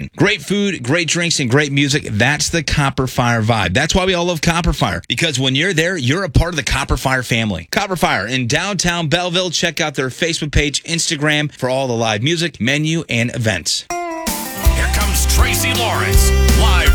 fun. Great food, great drinks, and great music. That's the Copper Fire vibe. That's why we all love Copper Fire, because when you're there, you're a part of the Copper Fire family. Copper Fire in downtown Belleville. Check out their Facebook page, Instagram for all the live music, menu, and events. Here comes Tracy Lawrence, live